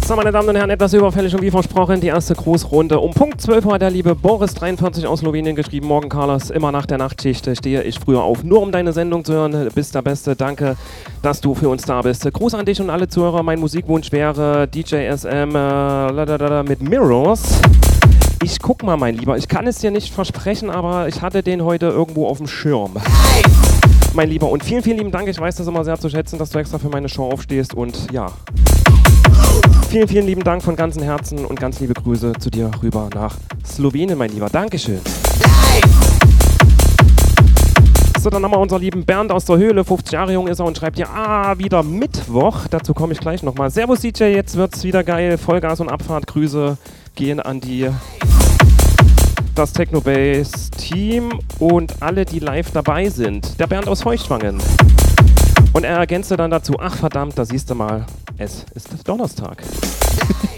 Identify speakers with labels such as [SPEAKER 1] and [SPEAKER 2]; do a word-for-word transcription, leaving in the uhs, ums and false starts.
[SPEAKER 1] So, meine Damen und Herren, etwas überfällig und wie versprochen, die erste Grußrunde. Um Punkt zwölf Uhr hat der liebe Boris dreiundvierzig aus Slowenien geschrieben. Morgen, Carlos, immer nach der Nachtschicht stehe ich früher auf, nur um deine Sendung zu hören. Du bist der Beste, danke, dass du für uns da bist. Gruß an dich und alle Zuhörer. Mein Musikwunsch wäre D J S M äh, mit Mirrors. Ich guck mal, mein Lieber, ich kann es dir nicht versprechen, aber ich hatte den heute irgendwo auf dem Schirm. Mein Lieber, und vielen, vielen lieben Dank. Ich weiß das immer sehr zu schätzen, dass du extra für meine Show aufstehst und ja... Vielen, vielen lieben Dank von ganzem Herzen und ganz liebe Grüße zu dir rüber nach Slowenien, mein Lieber. Dankeschön. So, dann haben wir unseren lieben Bernd aus der Höhle, fünfzig Jahre jung ist er und schreibt hier, ah, wieder Mittwoch. Dazu komme ich gleich nochmal. Servus D J, jetzt wird's wieder geil. Vollgas und Abfahrt. Grüße gehen an die das Technobase-Team und alle, die live dabei sind. Der Bernd aus Feuchtwangen. Und er ergänzte dann dazu, ach verdammt, da siehst du mal, es ist Donnerstag.